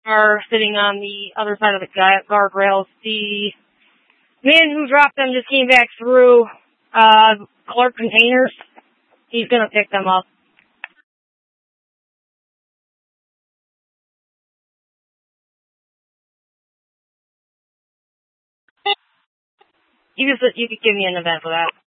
are sitting on the other side of the guardrails. The man who dropped them just came back through Clark Containers. He's going to pick them up. You could give me an event for that.